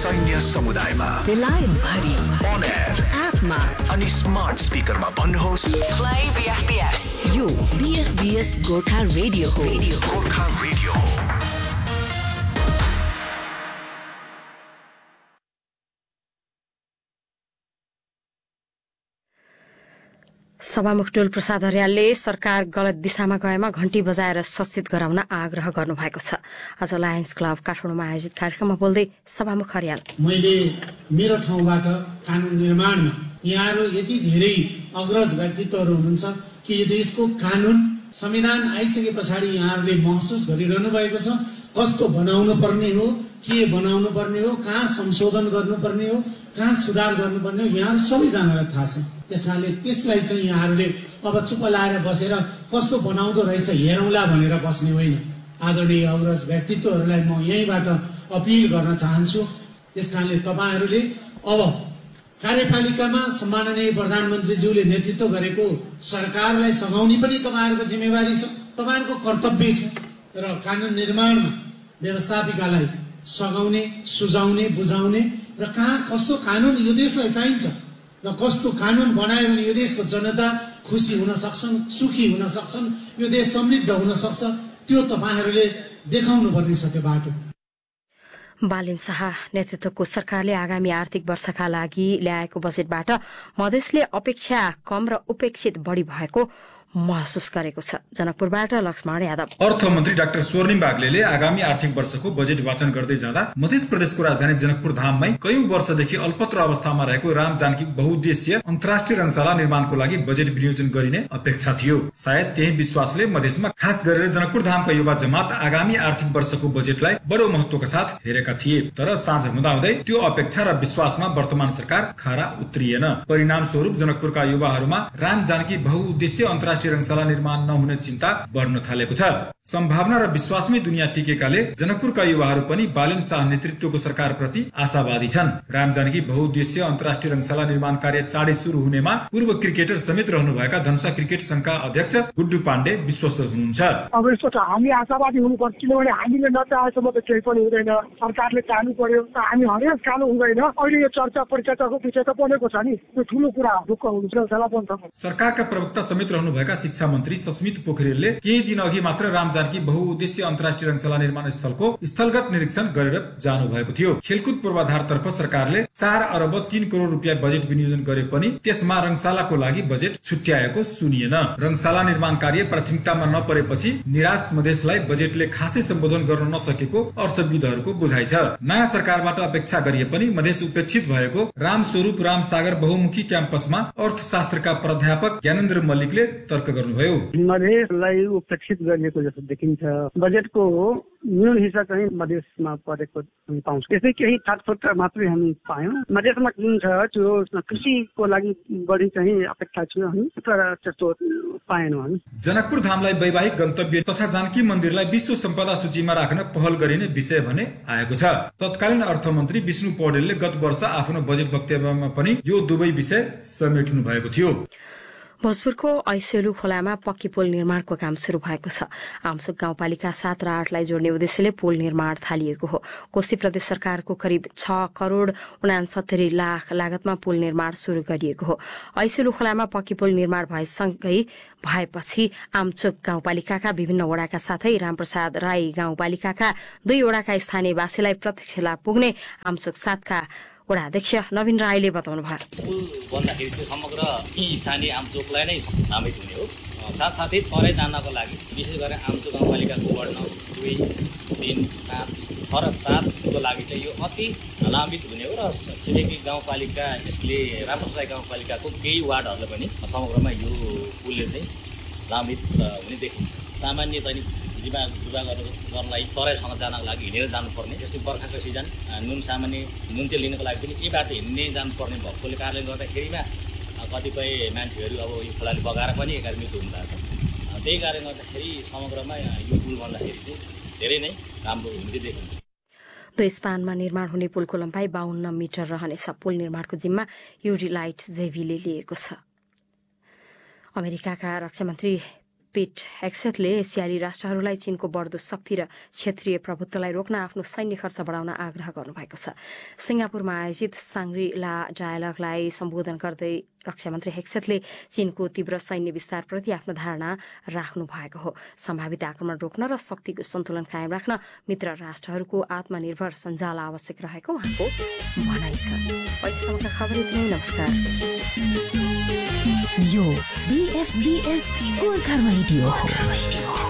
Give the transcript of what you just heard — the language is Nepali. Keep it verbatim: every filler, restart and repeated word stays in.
सैन्य समुदायमा, बेलायत भरि, अन एयर, एपमा अनि स्मार्ट स्पिकरमा भन्नुहोस् प्ले बीएफबीएस। यो बीएफबीएस गोर्खा रेडियो हो। गोर्खा रेडियो हो। सभामुख डोल प्रसाद अर्यालले सरकार गलत दिशामा गएमा घण्टी बजाएर सचेत गराउन आग्रह गर्नुभएको छ। आज लायन्स क्लब काठमाडौँमा आयोजित कार्यक्रममा बोल्दै सभामुख अर्याल, मैले मेरो ठाउँबाट कानून निर्माणमा यहाँहरू यति धेरै अग्रज व्यक्तित्वहरू हुनुहुन्छ कि यो देशको कानून संविधान आइसके पछाडि यहाँहरूले महसुस गरिरहनु भएको छ कस्तो बनाउनु पर्ने हो, के बनाउनु पर्ने हो, कहाँ संशोधन गर्नुपर्ने हो, कहाँ सुधार गर्नुपर्ने हो, यहाँहरू सबैजनालाई थाहा छ। त्यसकारणले त्यसलाई चाहिँ यहाँहरूले अब चुप लाएर बसेर कस्तो बनाउँदो रहेछ हेरौँला भनेर बस्ने होइन। आदरणीय अग्रज व्यक्तित्वहरूलाई म यहीँबाट अपिल गर्न चाहन्छु। त्यसकारणले तपाईँहरूले अब कार्यपालिकामा सम्माननीय प्रधानमन्त्रीज्यूले नेतृत्व गरेको सरकारलाई सघाउने पनि तपाईँहरूको जिम्मेवारी छ, तपाईँहरूको कर्तव्य छ। र कानुन निर्माणमा व्यवस्थापिकालाई सघाउने, सुझाउने, बुझाउने र कहाँ कस्तो कानुन यो देशलाई चाहिन्छ र कस्तो कानुन बनायो भने यो देशको जनता खुसी हुन सक्छन्, सुखी हुन सक्छन्, यो देश समृद्ध हुन सक्छ, त्यो तपाईँहरूले देखाउनु पर्ने छ त्यो बाटो। बालिन शाह नेतृत्वको सरकारले आगामी आर्थिक वर्षका लागि ल्याएको बजेटबाट मधेसले अपेक्षा कम र उपेक्षित बढ़ी भएको महसुस गरेको छ। जनकपुरबाट लक्ष्मण यादव। अर्थमन्त्री डाक्टर स्वर्णिम बागलेले आगामी आर्थिक वर्षको बजेट वाचन गर्दै जाँदा मध्य प्रदेशको राजधानी जनकपुर धाममै कयौं वर्षदेखि अल्पत्र अवस्थामा रहेको राम जानकी बहुउद्देश्य अन्तर्राष्ट्रिय रंगशाला निर्माणको लागि बजेट विनियोजन गरिने अपेक्षा थियो। सायद त्यही विश्वासले मधेसमा खास गरेर जनकपुर धामका युवा जमात आगामी आर्थिक वर्षको बजेटलाई बडो महत्वका साथ हेरेका थिए। तर साँझ हुँदाहुँदै त्यो अपेक्षा र विश्वासमा वर्तमान सरकार खरा उत्रिएन। परिणाम स्वरूप जनकपुरका युवाहरूमा राम जानकी बहुउद्देश्य अन्तर्राष्ट्रिय रंगशाला निर्माण नहुने चिन्ता बढ्न थालेको छ। सम्भावना र विश्वासमै दुनियाँ टिकेकाले जनकपुरका युवाहरू पनि बालिन शाह नेतृत्वको सरकारप्रति आशावादी छन्। राम जानकी बहुउद्देश्य अन्तर्राष्ट्रिय रंगशाला निर्माण कार्य चाँडै सुरु हुनेमा पूर्व क्रिकेटर समेत रहनुभएका धनुषा क्रिकेट संघका अध्यक्ष गुड्डु पाण्डे विश्वस्त हुनुहुन्छ। अब यस्तो छ, हामी आशावादी हुनुपर्छ, किनभने हामीले नचाहेसम्म त केही पनि हुँदैन। सरकारले चाहनु पर्यो, हामी हरेक चाहनु हुँदैन। अहिले यो चर्चा परिचर्चाको विषय त बनेको छ नि, त्यो ठुलो कुरा ढुक्क हुन्छ। सरकारका प्रवक्ता समेत रहनुभएका शिक्षा मन्त्री सस्मित पोखरेलले केही दिन अघि मात्र राम जानकी बहुउद्देश्य अन्तर्राष्ट्रिय रंगशाला निर्माण स्थलको स्थलगत निरीक्षण गरेर जानु भएको थियो। खेलकुद पूर्वाधारतर्फ सरकारले चार अरब तीन करोड़ रुपियाँ बजेट विनियोजन गरे पनि त्यसमा रंगशालाको लागि बजेट छुट्याएको सुनिएन। रंगशाला निर्माण कार्य प्राथमिकतामा नपरेपछि निराश मधेसलाई बजेटले खासै सम्बोधन गर्न नसकेको अर्थविदहरूको बुझाइ छ। नयाँ सरकारबाट अपेक्षा गरिए पनि मधेस उपेक्षित भएको राम स्वरूप राम सागर बहुमुखी क्याम्पसमा अर्थशास्त्रका प्राध्यापक ज्ञानेन्द्र मल्लिकले तर्क गर्नुभयो। मधेसलाई उपेक्षित गरिएको जस्तो देखिन्छ। बजेटको न्यून हिस्सा चाहिँ मधेसमा परेको पाउँछ। त्यसै केही छाटफुट मात्रै हामी पायौँ। मधेसमा जुन छ त्यो कृषिको लागि बढी चाहिँ अपेक्षा थियो हामी, तर त्यस्तो पाएनौँ हामी। जनकपुर धामलाई वैवाहिक गन्तव्य तथा जानकी मन्दिरलाई विश्व सम्पदा सूचीमा राख्न पहल गरिने विषय भने आएको छ। तत्कालीन अर्थमन्त्री विष्णु पौडेलले गत वर्ष आफ्नो बजेट वक्तव्यमा पनि यो दुवै विषय समेट्नु भएको थियो। भोजपुरको ऐसेलु खोलामा पक्की पुल निर्माणको काम शुरू भएको छ। आमसुक गाउँपालिका सात र आठलाई जोड्ने उद्देश्यले पुल निर्माण थालिएको हो। कोशी प्रदेश सरकारको करिब छ करोड़ उनासत्तरी लाख लागतमा पुल निर्माण शुरू गरिएको हो। ऐसेलु खोलामा पक्की पुल निर्माण भएसँगै भएपछि आमचोक गाउँपालिकाका विभिन्न वडाका साथै रामप्रसाद राई गाउँपालिकाका दुई वडाका स्थानीयवासीलाई प्रत्यक्ष लाभ पुग्ने आमचोक सातका वडा अध्यक्ष नवीन राईले बताउनु भयो। पुल बन्दाखेरि त्यो समग्र यी स्थानीय आमचोकलाई नै लामित हुने हो। साथसाथै तराई जानको लागि विशेष गरेर आमचोक गाउँपालिकाको वार्ड नौ दुई तिन पाँच छ र सातको लागि चाहिँ यो अति लामित हुने हो। र छिमेकी गाउँपालिका यसले रामप्रसाद गाउँपालिकाको केही वार्डहरूलाई पनि समग्रमा यो पुलले चाहिँ लामित हुने देखिन्छ। सामान्य दैनिक जीवा जुवा गर्नलाई तराईसँग जानको लागि हिँडेर जानुपर्ने, जस्तै बर्खाको सिजन नुन सामान्य नुन तेल लिनको लागि पनि यही बाटो हिँड्ने जानुपर्ने भएकोले कारणले गर्दाखेरिमा कतिपय मान्छेहरू अब यो खोलाले बगाएर पनि एकातिर मृत्यु हुनुभएको छ। त्यही कारणले गर्दाखेरि समग्रमा यो पुल बन्दाखेरि चाहिँ धेरै नै राम्रो हुने देखिन्छ। दुई स्पानमा निर्माण हुने पुलको लम्बाइ बाहन्न मिटर रहनेछ। पुल निर्माणको जिम्मा युडी लाइट जेभीले लिएको छ। अमेरिकाका रक्षामन्त्री पिट हेक्सेटले एसियाली राष्ट्रहरूलाई चीनको बढ्दो शक्ति र क्षेत्रीय प्रभुत्वलाई रोक्न आफ्नो सैन्य खर्च बढाउन आग्रह गर्नुभएको छ। सिंगापुरमा आयोजित सांग्री-ला डायलगलाई सम्बोधन गर्दै रक्षामन्त्री हेक्सेटले चीनको तीव्र सैन्य विस्तारप्रति आफ्नो धारणा राख्नु भएको हो। सम्भावित आक्रमण रोक्न र शक्तिको सन्तुलन कायम राख्न मित्र राष्ट्रहरूको आत्मनिर्भर सञ्जाल आवश्यक रहेको उहाँको भनाइ छ। अहिलेसम्मका खबर यति नै। नमस्कार। यो बीएफबीएस गोर्खा रेडियो हो।